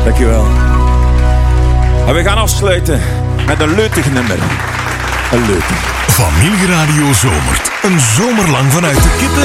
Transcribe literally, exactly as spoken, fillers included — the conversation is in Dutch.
Dankjewel. En we gaan afsluiten met een leutig nummer. Een leutig. Familieradio zomert. Een zomer lang vanuit de Kippen